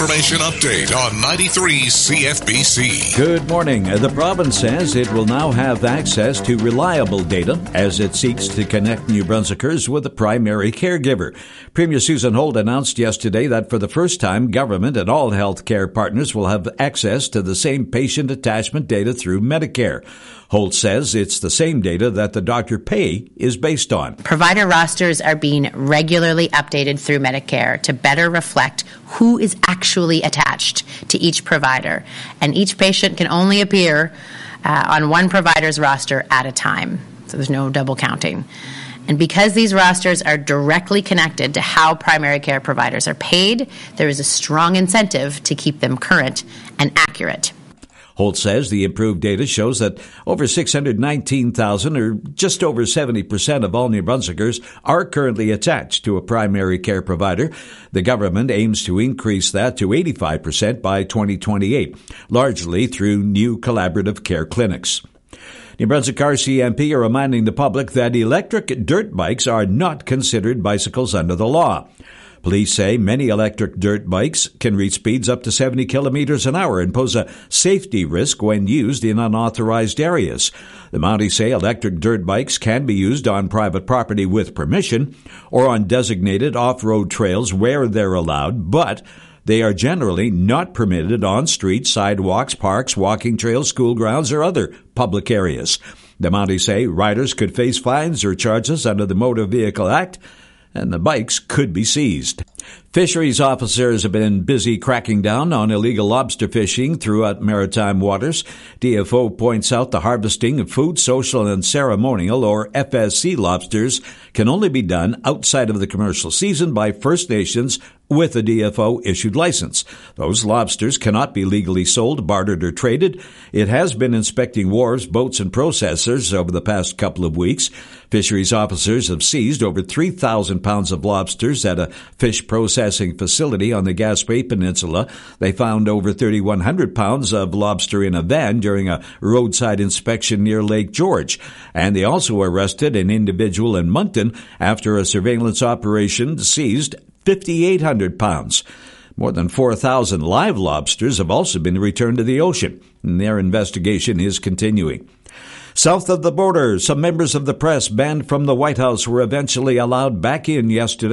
information update on 93 CFBC. Good morning. The province says it will now have access to reliable data as it seeks to connect New Brunswickers with a primary caregiver. Premier Susan Holt announced yesterday that for the first time, government and all health care partners will have access to the same patient attachment data through Medicare. Holt says it's the same data that the doctor pay is based on. Provider rosters are being regularly updated through Medicare to better reflect who is actually attached to each provider, and each patient can only appear on one provider's roster at a time, so there's no double counting. And because these rosters are directly connected to how primary care providers are paid, there is a strong incentive to keep them current and accurate. Holt says the improved data shows that over 619,000, or just over 70% of all New Brunswickers, are currently attached to a primary care provider. The government aims to increase that to 85% by 2028, largely through new collaborative care clinics. New Brunswick RCMP are reminding the public that electric dirt bikes are not considered bicycles under the law. Police say many electric dirt bikes can reach speeds up to 70 kilometers an hour and pose a safety risk when used in unauthorized areas. The Mounties say electric dirt bikes can be used on private property with permission or on designated off-road trails where they're allowed, but they are generally not permitted on streets, sidewalks, parks, walking trails, school grounds, or other public areas. The Mounties say riders could face fines or charges under the Motor Vehicle Act, and the bikes could be seized. Fisheries officers have been busy cracking down on illegal lobster fishing throughout maritime waters. DFO points out the harvesting of food, social, and ceremonial, or FSC lobsters can only be done outside of the commercial season by First Nations with a DFO-issued license. Those lobsters cannot be legally sold, bartered, or traded. It has been inspecting wharves, boats, and processors over the past couple of weeks. Fisheries officers have seized over 3,000 pounds of lobsters at a fish processing facility on the Gaspé Peninsula. They found over 3,100 pounds of lobster in a van during a roadside inspection near Lake George. And they also arrested an individual in Moncton after a surveillance operation seized 5,800 pounds. More than 4,000 live lobsters have also been returned to the ocean, and their investigation is continuing. South of the border, some members of the press banned from the White House were eventually allowed back in yesterday.